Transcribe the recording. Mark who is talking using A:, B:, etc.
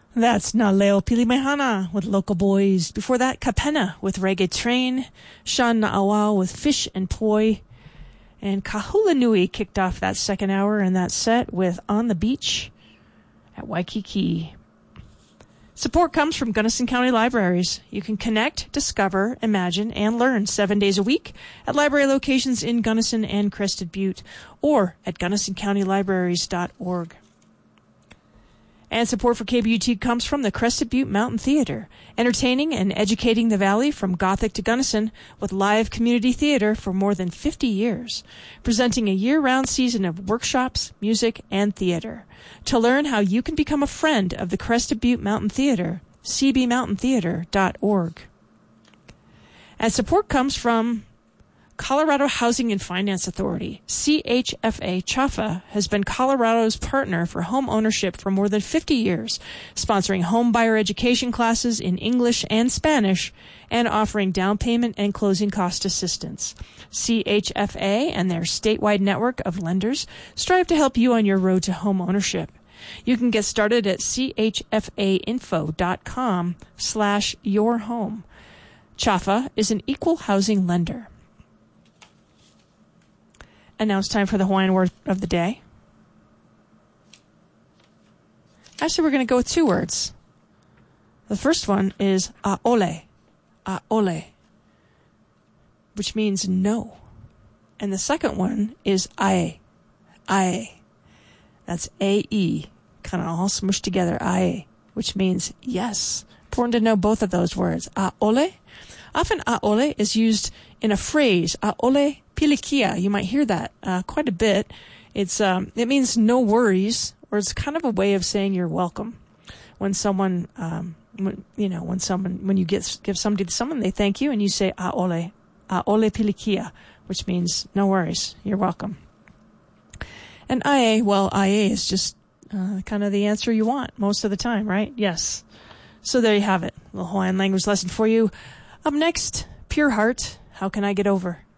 A: That's Naleo Pilimehana with Local Boys. Before that, Kapena with Reggae Train, Sean Na'awao with Fish and Poi, and Kahula Nui kicked off that second hour in that set with On the Beach at Waikiki. Support comes from Gunnison County Libraries. You can connect, discover, imagine, and learn 7 days a week at library locations in Gunnison and Crested Butte or at GunnisonCountyLibraries.org. And support for KBUT comes from the Crested Butte Mountain Theater, entertaining and educating the Valley from Gothic to Gunnison with live community theater for more than 50 years, presenting a year-round season of workshops, music, and theater. To learn how you can become a friend of the Crested Butte Mountain Theater, cbmountaintheater.org. And support comes from Colorado Housing and Finance Authority. CHFA CHAFA has been Colorado's partner for home ownership for more than 50 years, sponsoring home buyer education classes in English and Spanish and offering down payment and closing cost assistance. CHFA and their statewide network of lenders strive to help you on your road to home ownership. You can get started at chfainfo.com/yourhome. CHAFA is an equal housing lender. And now it's time for the Hawaiian word of the day. Actually, we're going to go with two words. The first one is a'ole, which means no. And the second one is ae. That's A-E, kind of all smushed together, ae, which means yes. Important to know both of those words. A'ole. Often a'ole is used in a phrase, a'ole pilikia. You might hear that quite a bit. It means no worries, or it's kind of a way of saying you're welcome. When someone, when you give somebody to someone, they thank you, and you say a'ole pilikia, which means no worries, you're welcome. And ae is just kind of the answer you want most of the time, right? Yes. So there you have it. A little Hawaiian language lesson for you. Up next, Pure Heart, How Can I Get Over?